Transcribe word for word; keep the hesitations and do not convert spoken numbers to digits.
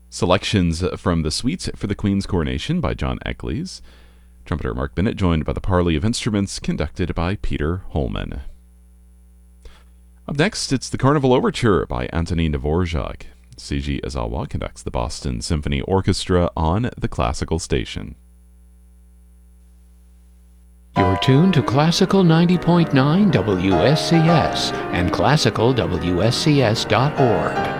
Selections from the Suites for the Queen's Coronation by John Eccles. Trumpeter Mark Bennett, joined by the Parley of Instruments, conducted by Peter Holman. Up next, it's the Carnival Overture by Antonin Dvorak. Seiji Izawa conducts the Boston Symphony Orchestra on the Classical Station. You're tuned to Classical ninety point nine W S C S and classical W S C S dot org.